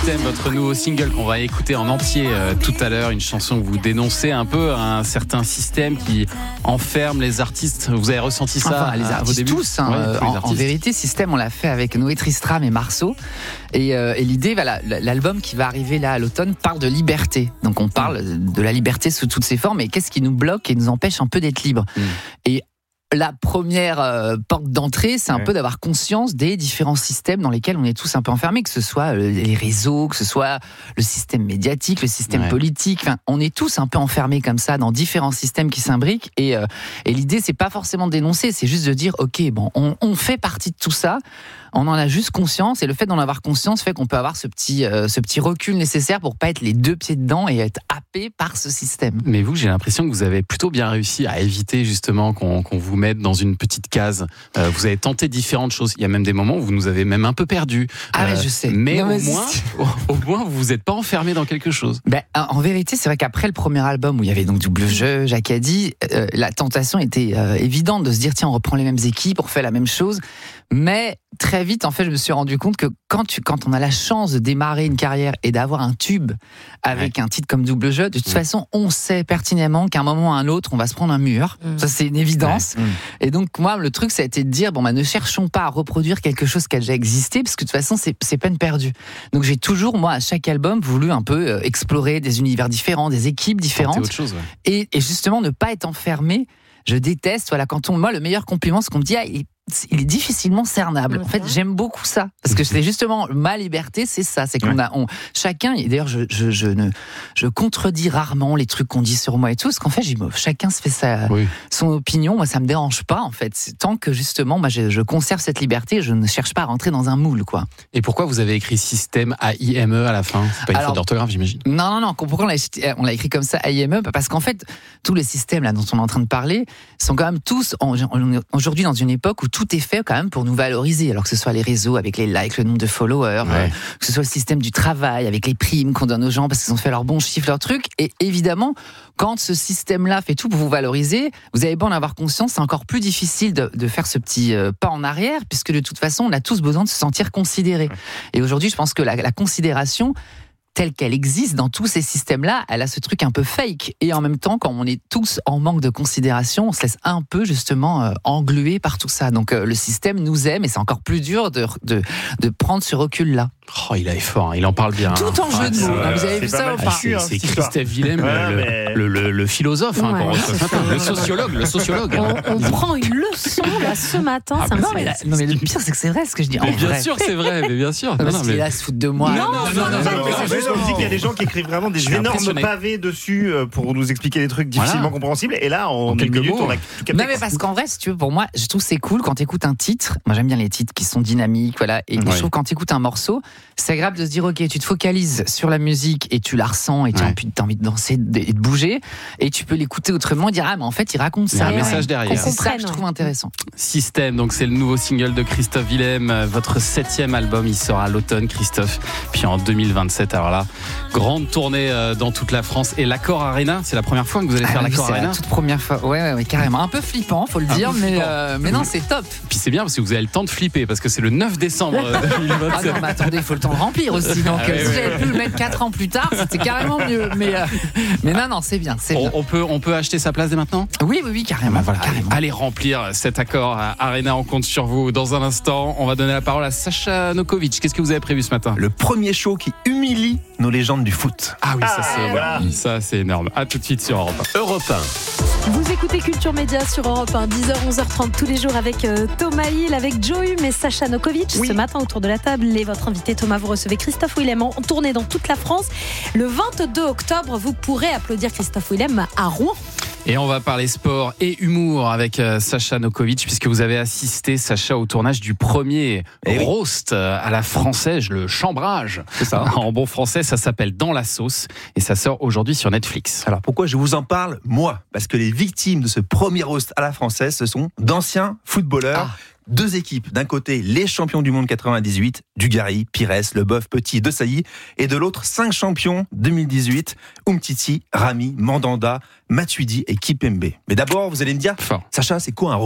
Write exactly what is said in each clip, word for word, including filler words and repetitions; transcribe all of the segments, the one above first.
System, votre nouveau single qu'on va écouter en entier euh, tout à l'heure. Une chanson où vous dénoncez un peu un certain système qui enferme les artistes. Vous avez ressenti ça enfin, les à, à vos artistes débuts tous. Hein, ouais, euh, en, en vérité, System, on l'a fait avec Noé Tristram et Marceau. Et, euh, et l'idée, voilà, l'album qui va arriver là à l'automne parle de liberté. Donc on parle de la liberté sous toutes ses formes. Et qu'est-ce qui nous bloque et nous empêche un peu d'être libres. Mm. Et la première euh, porte d'entrée, c'est un ouais. peu d'avoir conscience des différents systèmes dans lesquels on est tous un peu enfermés, que ce soit les réseaux, que ce soit le système médiatique, le système ouais. politique. Enfin, on est tous un peu enfermés comme ça dans différents systèmes qui s'imbriquent. Et, euh, et l'idée, c'est pas forcément de dénoncer, c'est juste de dire, ok, bon, on, on fait partie de tout ça. On en a juste conscience, et le fait d'en avoir conscience fait qu'on peut avoir ce petit, euh, ce petit recul nécessaire pour pas être les deux pieds dedans et être happé par ce système. Mais vous, j'ai l'impression que vous avez plutôt bien réussi à éviter justement qu'on, qu'on vous mette dans une petite case. Euh, vous avez tenté différentes choses. Il y a même des moments où vous nous avez même un peu perdus. Ah euh, ouais, je sais. Mais, non, mais au, moins, au, au moins, vous vous êtes pas enfermé dans quelque chose. Ben, en vérité, c'est vrai qu'après le premier album où il y avait donc Double Jeu, Jacadi, euh, la tentation était euh, évidente de se dire tiens, on reprend les mêmes équipes, on refait la même chose. Mais très vite, en fait, je me suis rendu compte que quand, tu, quand on a la chance de démarrer une carrière et d'avoir un tube avec ouais. un titre comme Double Jeu, de toute mmh. façon, on sait pertinemment qu'à un moment ou à un autre, on va se prendre un mur. Mmh. Ça, c'est une évidence. Ouais. Mmh. Et donc, moi, le truc, ça a été de dire, bon, bah, ne cherchons pas à reproduire quelque chose qui a déjà existé, parce que de toute façon, c'est, c'est peine perdue. Donc, j'ai toujours, moi, à chaque album, voulu un peu euh, explorer des univers différents, des équipes différentes. Autre chose, ouais. et, et justement, ne pas être enfermé. Je déteste, voilà, quand on, moi, le meilleur compliment, c'est qu'on me dit, ah, il il est difficilement cernable. En fait, j'aime beaucoup ça. Parce que c'est justement ma liberté, c'est ça. C'est qu'on a, on, chacun, et d'ailleurs, je, je, je ne, je contredis rarement les trucs qu'on dit sur moi et tout, parce qu'en fait, chacun se fait sa, oui. son opinion. Moi, ça me dérange pas, en fait. Tant que justement, moi, je, je conserve cette liberté, je ne cherche pas à rentrer dans un moule, quoi. Et pourquoi vous avez écrit système A I M E à la fin? C'est pas une Alors, faute d'orthographe, j'imagine. Non, non, non. Pourquoi on l'a, on l'a écrit comme ça, A I M E? Parce qu'en fait, tous les systèmes, là, dont on est en train de parler, sont quand même tous, en, aujourd'hui, dans une époque où tout est fait quand même pour nous valoriser, alors que ce soit les réseaux avec les likes, le nombre de followers, ouais. euh, que ce soit le système du travail avec les primes qu'on donne aux gens parce qu'ils ont fait leurs bons chiffres, leurs trucs. Et évidemment, quand ce système-là fait tout pour vous valoriser, vous avez beau en avoir conscience, c'est encore plus difficile de, de faire ce petit euh, pas en arrière, puisque de toute façon, on a tous besoin de se sentir considérés. Ouais. Et aujourd'hui, je pense que la, la considération telle qu'elle existe dans tous ces systèmes-là, elle a ce truc un peu fake. Et en même temps, quand on est tous en manque de considération, on se laisse un peu justement euh, engluer par tout ça. Donc euh, le système nous aime et c'est encore plus dur de, de, de prendre ce recul-là. Oh, il est fort, hein, il en parle bien. Tout en hein. jeu de mots. Ah, vous avez vu ça ou pas? C'est, c'est Christophe Willem, ouais, le, mais... le, le, le philosophe, hein, ouais, le sociologue, le sociologue. On, on prend une leçon là ce matin. Ah, c'est non, mais la, non mais le pire c'est que c'est vrai ce que je dis. Mais en bien vrai. sûr c'est vrai, mais bien sûr. Non, non, parce qu'il est là se foutre de moi. Non, non, non, non, non. On dit qu'il y a des gens qui écrivent vraiment des énormes pavés dessus pour nous expliquer des trucs difficilement voilà. compréhensibles. Et là, en, en quelques minutes, mots. on a tout capté. Non, mais parce qu'en vrai, si tu veux, pour moi, je trouve c'est cool quand tu écoutes un titre. Moi, j'aime bien les titres qui sont dynamiques, voilà. Et ouais. je trouve quand tu écoutes un morceau, c'est agréable de se dire, ok, tu te focalises sur la musique et tu la ressens et tu ouais. as envie de danser et de bouger. Et tu peux l'écouter autrement et dire, ah, mais en fait, il raconte ça. Il y a un message derrière. C'est ça que je trouve intéressant. Système, donc c'est le nouveau single de Christophe Willem. Votre septième album, il sort à l'automne, Christophe. Puis en deux mille vingt-sept, alors là, grande tournée dans toute la France. Et l'Accor Arena, c'est la première fois que vous allez faire ah, l'Accor oui, Arena. C'est la toute première fois, ouais, ouais, ouais, carrément. Un peu flippant, faut le un dire, mais, euh, mais non, c'est top. Puis c'est bien parce que vous avez le temps de flipper, parce que c'est le neuf décembre deux mille vingt-sept. Ah non, mais attendez, il faut le temps de remplir aussi. Donc, ah, euh, ouais, si ouais, j'avais ouais. pu le mettre quatre ans plus tard, c'était carrément mieux. Mais, euh, mais non, non, c'est bien. C'est on, bien. On, peut, on peut acheter sa place dès maintenant? Oui, oui, oui, carrément. Bah, voilà, carrément. Allez, allez remplir cet Accor Arena, on compte sur vous. Dans un instant, on va donner la parole à Sacha Nokovic. Qu'est-ce que vous avez prévu ce matin? Le premier show qui humilie nos légendes du foot. Ah oui, ça c'est, voilà. ça, c'est énorme. À tout de suite sur Europe un. Europe un. Vous écoutez Culture Média sur Europe un, dix heures, onze heures trente tous les jours avec euh, Thomas Hill, avec Joe Hume et Sacha Nokovic. Oui. Ce matin, autour de la table, et votre invité Thomas, vous recevez Christophe Willem en tournée dans toute la France. Le vingt-deux octobre, vous pourrez applaudir Christophe Willem à Rouen. Et on va parler sport et humour avec euh, Sacha Nokovic, puisque vous avez assisté, Sacha, au tournage du premier et roast oui. à la française, le chambrage. C'est ça. En bon français, ça s'appelle Dans la sauce et ça sort aujourd'hui sur Netflix. Alors pourquoi je vous en parle? Moi, parce que les victimes de ce premier roast à la française, ce sont d'anciens footballeurs. Ah. Deux équipes, d'un côté les champions du monde quatre-vingt-dix-huit, Dugarry, Pires, Leboeuf, Petit, De Sailly, et de l'autre cinq champions deux mille dix-huit, Umtiti, Rami, Mandanda, Matuidi et Kipembe. Mais d'abord, vous allez me dire, enfin. Sacha, c'est quoi un roast?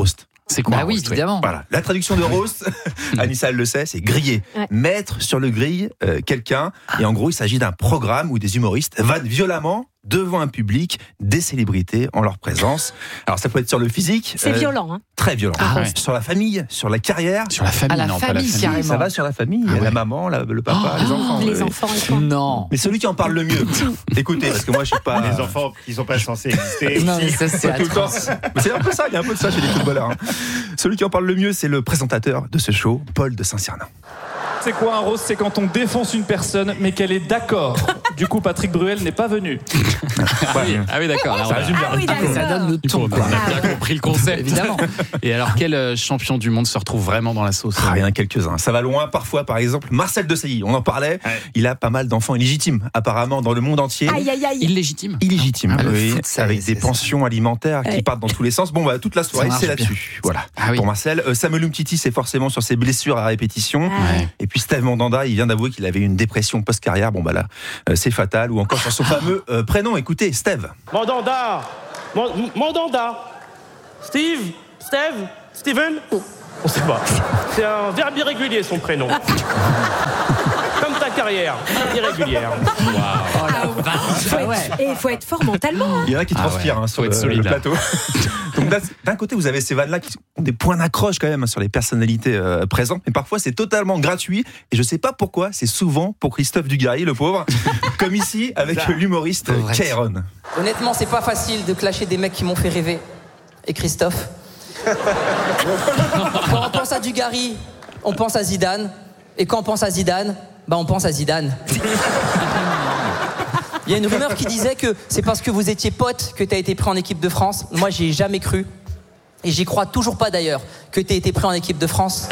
C'est quoi? Bah oui, roast, évidemment. Voilà, la traduction de roast, Anissa elle le sait, c'est griller. Ouais. Mettre sur le grill euh, quelqu'un. Et en gros, il s'agit d'un programme où des humoristes vannent violemment devant un public des célébrités en leur présence. Alors ça peut être sur le physique. C'est euh, violent, hein. Très violent. Ah ouais. Sur la famille, sur la carrière. Sur la famille, À la non, pas la famille, famille. carrément. Ça va sur la famille, Ah ouais. la maman, la- le papa, les enfants. Les euh, enfants et quoi. Non. Mais celui qui en parle le mieux, écoutez, parce que moi je suis pas. Les enfants qui sont pas censés exister. Non, mais ça, c'est Pas tout le temps. atroce. Mais c'est un peu ça, il y a un peu de ça chez les footballeurs. hein. Celui qui en parle le mieux, c'est le présentateur de ce show, Paul de Saint-Cernin. C'est quoi un roast? C'est quand on défonce une personne, mais qu'elle est d'accord. Du coup, Patrick Bruel n'est pas venu. Ah oui, ah oui, d'accord. Alors, Ça résume bien. Ah oui, Ah, mais ça d'accord. donne le ton, on quoi. a bien compris le concept. Évidemment. Et alors, quel euh, champion du monde se retrouve vraiment dans la sauce? Ah, il y en a quelques-uns. Ça va loin. Parfois, par exemple, Marcel Desailly, on en parlait. Ouais. Il a pas mal d'enfants illégitimes, apparemment, dans le monde entier. Aïe, aïe, aïe. Illégitime. Illégitimes, Ah, le oui, foot, ça, avec c'est des ça. pensions alimentaires qui Ouais. partent dans tous les sens. Bon, bah, toute la soirée, Ça c'est marche là-dessus. Voilà. Ah oui. Pour Marcel, euh, Samuel Umtiti, c'est forcément sur ses blessures à répétition. Ah. Ouais. Et puis Steve Mandanda, il vient d'avouer qu'il avait une dépression post-carrière. Bon, bah là, euh, c'est fatal. Ou encore sur son fameux euh, prénom. Écoutez, Steve. Mandanda Man- Mandanda Steve Steve Steven On sait pas. C'est un verbe irrégulier, son prénom. Comme ta carrière, irrégulière. Faut être- ouais. Et il faut être fort mentalement. hein. Il y en a qui Ah transpirent ouais, hein, faut sur le, être solide, le là. plateau. Donc là, d'un côté, vous avez ces vannes-là qui ont des points d'accroche quand même hein, sur les personnalités euh, présentes, mais parfois c'est totalement gratuit. Et je sais pas pourquoi, c'est souvent pour Christophe Dugarry, le pauvre, comme ici avec l'humoriste Pauvre. Kairon. Honnêtement, c'est pas facile de clasher des mecs qui m'ont fait rêver. Et Christophe. Quand on pense à Dugarry, on pense à Zidane. Et quand on pense à Zidane, bah on pense à Zidane. Il y a une rumeur qui disait que c'est parce que vous étiez pote que t'as été pris en équipe de France. Moi, j'y ai jamais cru. Et j'y crois toujours pas d'ailleurs que t'aies été pris en équipe de France.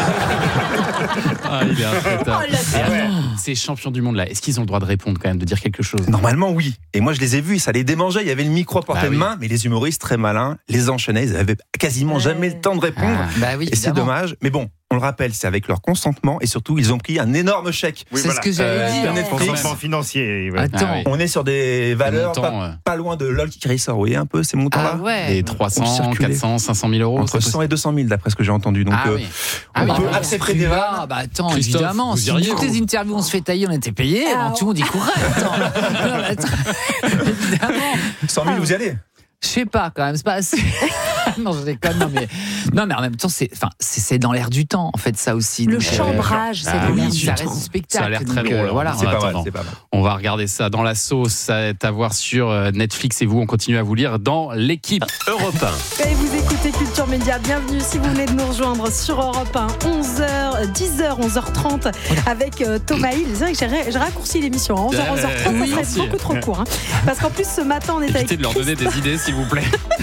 Ah, il est un traiteur. Oh là, c'est- Et attends, ces champions du monde là, est-ce qu'ils ont le droit de répondre quand même, de dire quelque chose? Normalement, oui. Et moi, je les ai vus, ça les démangeait. Il y avait le micro à portée Bah de oui. main, mais les humoristes très malins les enchaînaient. Ils avaient quasiment Ouais. jamais le temps de répondre. Ah. Bah oui, Et c'est évidemment. dommage. Mais bon, on le rappelle, c'est avec leur consentement et surtout, ils ont pris un énorme chèque. Oui, C'est voilà. ce que j'allais Euh, dire. Netflix. Consentement financier. ouais. Attends. Ah oui. On est sur des valeurs montants, pas, ouais. pas loin de LOL qui ressort, vous voyez un peu ces montants-là. Ah ouais. Et trois cents, Pour circuler. quatre cents, cinq cent mille euros. Entre c'est cent et deux cent mille d'après ce que j'ai entendu. Donc, Ah euh, oui. Ah on oui, peut à accepter ce des prix-là, vannes. bah attends, Christophe, évidemment, vous si iriez, toutes vous les interviews on se fait tailler, on était payés, Ah, alors tout le monde y courait. Attends. Non, mais attends. Évidemment. cent mille, vous y allez. Je sais pas quand même, c'est pas assez. non, je déconne, non mais non mais en même temps c'est enfin c'est c'est dans l'air du temps en fait ça aussi. Le Donc, euh, chambrage, c'est Ah dans oui, l'air oui, du ça temps. reste du spectacle. Ça a l'air très donc, drôle, euh, hein. voilà. C'est pas attendant. mal, c'est pas mal. On va regarder ça dans la sauce, ça est à voir sur euh, Netflix et vous, on continue à vous lire dans l'équipe. Europe un. Et vous écoutez Culture Média, bienvenue si vous venez de nous rejoindre sur Europe un, onze heures, dix heures, onze heures trente avec euh, Thomas Hill. C'est vrai que j'ai, ré- j'ai raccourci l'émission, hein. onze heures, onze heures trente, Oui, ça merci. serait beaucoup trop court. hein. Parce qu'en plus ce matin on est avec Évitez de leur donner des idées, s'il vous plaît.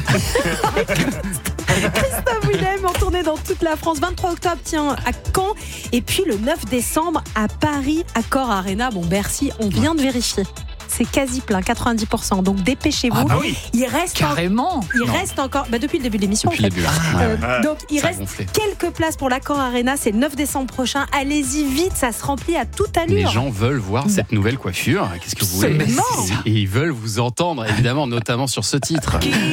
Christophe Willem en tournée dans toute la France. vingt-trois octobre, tiens, à Caen. Et puis le neuf décembre à Paris, Accor Arena. Bon, Bercy, on vient de vérifier. C'est quasi plein, quatre-vingt-dix pour cent. Donc dépêchez-vous. Ah bah oui. Il reste, en- Carrément. il Non. reste encore, bah depuis le début de l'émission. Depuis le en fait. début. là. Ouais, ouais. Euh, donc il Ça a reste gonflé. quelques places pour l'Accor Arena. C'est le neuf décembre prochain. Allez-y vite, ça se remplit à toute allure. Les gens veulent voir cette nouvelle coiffure. Qu'est-ce que vous voulez? Absolument. Et ils veulent vous entendre, évidemment, notamment sur ce titre.